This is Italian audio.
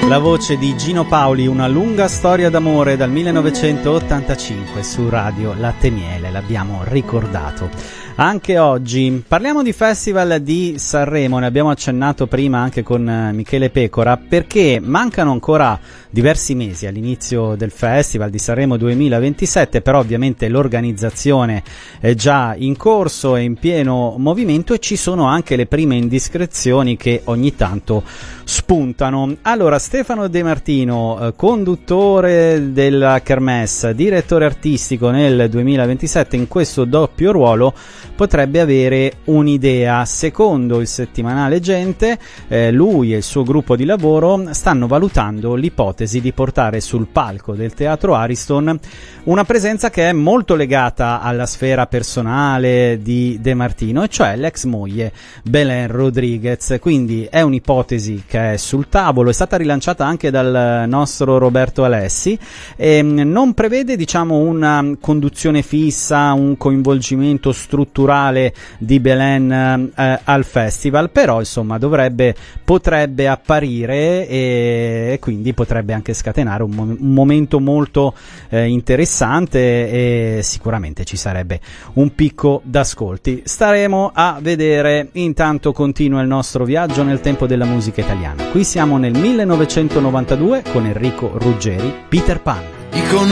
La voce di Gino Paoli, Una lunga storia d'amore dal 1985 su Radio Latte Miele, l'abbiamo ricordato anche oggi. Parliamo di Festival di Sanremo, ne abbiamo accennato prima anche con Michele Pecora, perché mancano ancora diversi mesi all'inizio del Festival di Sanremo 2027, però ovviamente l'organizzazione è già in corso, è in pieno movimento e ci sono anche le prime indiscrezioni che ogni tanto spuntano. Allora, Stefano De Martino, conduttore della Kermesse, direttore artistico nel 2027, in questo doppio ruolo potrebbe avere un'idea. Secondo il settimanale Gente, lui e il suo gruppo di lavoro stanno valutando l'ipotesi di portare sul palco del Teatro Ariston una presenza che è molto legata alla sfera personale di De Martino, e cioè l'ex moglie Belen Rodriguez. Quindi è un'ipotesi che è sul tavolo, è stata rilanciata anche dal nostro Roberto Alessi, e non prevede, diciamo, una conduzione fissa, un coinvolgimento strutturale di Belen al festival, però insomma potrebbe apparire e quindi potrebbe anche scatenare un momento molto interessante, e sicuramente ci sarebbe un picco d'ascolti. Staremo a vedere. Intanto continua il nostro viaggio nel tempo della musica italiana. Qui siamo nel 1992 con Enrico Ruggeri, Peter Pan. Dicono